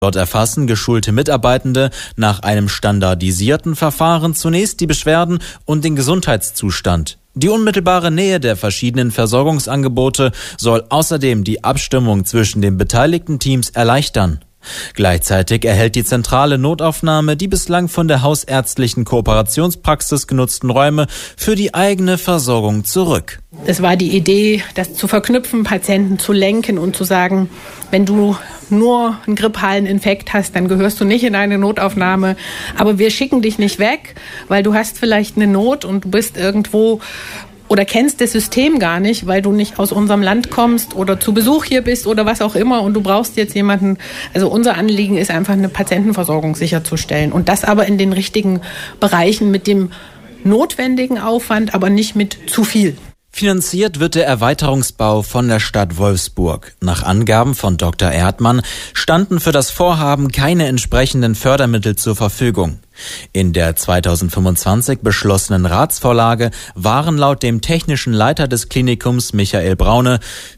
Dort erfassen geschulte Mitarbeitende nach einem standardisierten Verfahren zunächst die Beschwerden und den Gesundheitszustand. Die unmittelbare Nähe der verschiedenen Versorgungsangebote soll außerdem die Abstimmung zwischen den beteiligten Teams erleichtern. Gleichzeitig erhält die zentrale Notaufnahme die bislang von der hausärztlichen Kooperationspraxis genutzten Räume für die eigene Versorgung zurück. Es war die Idee, das zu verknüpfen, Patienten zu lenken und zu sagen, wenn du nur einen grippalen Infekt hast, dann gehörst du nicht in eine Notaufnahme. Aber wir schicken dich nicht weg, weil du hast vielleicht eine Not und du bist irgendwo oder kennst das System gar nicht, weil du nicht aus unserem Land kommst oder zu Besuch hier bist oder was auch immer und du brauchst jetzt jemanden. Also unser Anliegen ist einfach, eine Patientenversorgung sicherzustellen und das aber in den richtigen Bereichen mit dem notwendigen Aufwand, aber nicht mit zu viel. Finanziert wird der Erweiterungsbau von der Stadt Wolfsburg. Nach Angaben von Dr. Erdmann standen für das Vorhaben keine entsprechenden Fördermittel zur Verfügung. In der 2025 beschlossenen Ratsvorlage waren laut dem technischen Leiter des Klinikums Michael Braune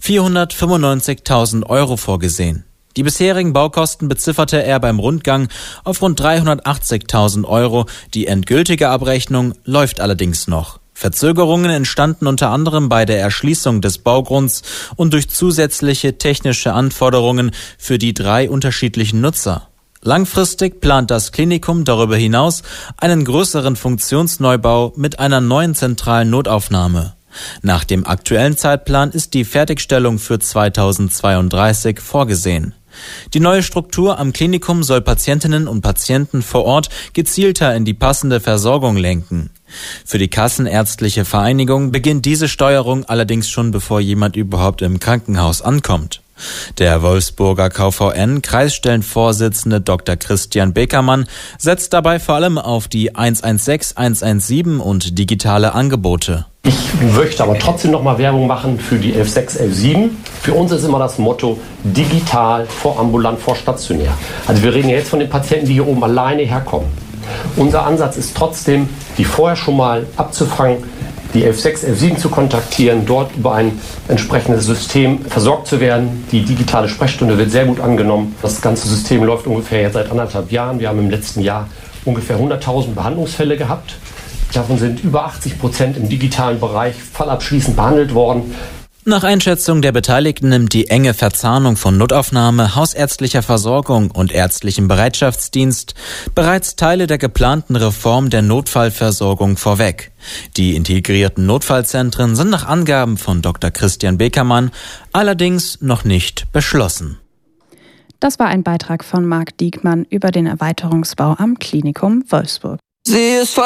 495.000 Euro vorgesehen. Die bisherigen Baukosten bezifferte er beim Rundgang auf rund 380.000 Euro. Die endgültige Abrechnung läuft allerdings noch. Verzögerungen entstanden unter anderem bei der Erschließung des Baugrunds und durch zusätzliche technische Anforderungen für die 3 unterschiedlichen Nutzer. Langfristig plant das Klinikum darüber hinaus einen größeren Funktionsneubau mit einer neuen zentralen Notaufnahme. Nach dem aktuellen Zeitplan ist die Fertigstellung für 2032 vorgesehen. Die neue Struktur am Klinikum soll Patientinnen und Patienten vor Ort gezielter in die passende Versorgung lenken. Für die Kassenärztliche Vereinigung beginnt diese Steuerung allerdings schon, bevor jemand überhaupt im Krankenhaus ankommt. Der Wolfsburger KVN-Kreisstellenvorsitzende Dr. Christian Beckermann setzt dabei vor allem auf die 116, 117 und digitale Angebote. Ich möchte aber trotzdem noch mal Werbung machen für die 116, 117. Für uns ist immer das Motto digital vor ambulant vor stationär. Also wir reden ja jetzt von den Patienten, die hier oben alleine herkommen. Unser Ansatz ist trotzdem, die vorher schon mal abzufangen, die 116, 117 zu kontaktieren, dort über ein entsprechendes System versorgt zu werden. Die digitale Sprechstunde wird sehr gut angenommen. Das ganze System läuft ungefähr jetzt seit 1,5 Jahren. Wir haben im letzten Jahr ungefähr 100.000 Behandlungsfälle gehabt. Davon sind über 80% im digitalen Bereich fallabschließend behandelt worden. Nach Einschätzung der Beteiligten nimmt die enge Verzahnung von Notaufnahme, hausärztlicher Versorgung und ärztlichem Bereitschaftsdienst bereits Teile der geplanten Reform der Notfallversorgung vorweg. Die integrierten Notfallzentren sind nach Angaben von Dr. Christian Beckermann allerdings noch nicht beschlossen. Das war ein Beitrag von Marc Diekmann über den Erweiterungsbau am Klinikum Wolfsburg. Sie ist